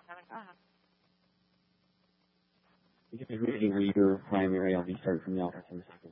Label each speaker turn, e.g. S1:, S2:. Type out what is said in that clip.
S1: You get the reading reader primary. I'll restart from the office in a second.